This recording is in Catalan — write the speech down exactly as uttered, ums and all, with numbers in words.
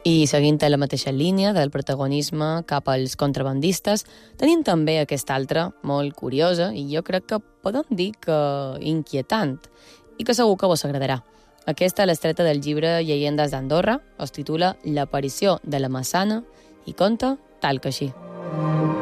I seguint la mateixa línia del protagonisme cap als contrabandistes, tenim també aquesta altra, molt curiosa, i jo crec que podem dir que inquietant, i que segur que vos agradarà. Aquesta, l'estreta del llibre Llegendes d'Andorra, es titula L'aparició de la Massana i conta tal que així.